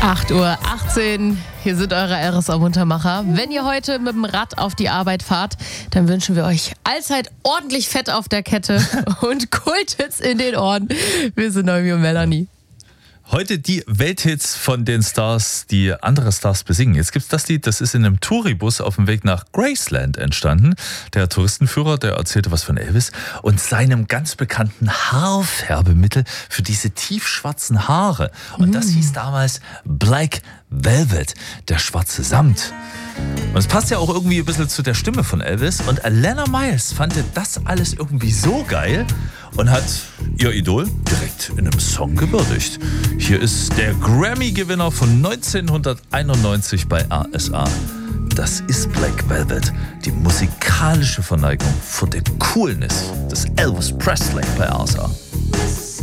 8:18 Uhr, hier sind eure RSA-Muntermacher. Wenn ihr heute mit dem Rad auf die Arbeit fahrt, dann wünschen wir euch allzeit ordentlich Fett auf der Kette und Kulthits in den Ohren. Wir sind Naomi und Melanie. Heute die Welthits von den Stars, die andere Stars besingen. Jetzt gibt's das Lied, das ist in einem Touribus auf dem Weg nach Graceland entstanden. Der Touristenführer, der erzählte was von Elvis und seinem ganz bekannten Haarfärbemittel für diese tiefschwarzen Haare. Und das hieß damals Black Velvet, der schwarze Samt. Und es passt ja auch irgendwie ein bisschen zu der Stimme von Elvis. Und Alannah Myers fand das alles irgendwie so geil und hat ihr Idol direkt in einem Song gewürdigt. Hier ist der Grammy-Gewinner von 1991 bei RSA. Das ist Black Velvet, die musikalische Verneigung für den Coolness des Elvis Presley bei RSA.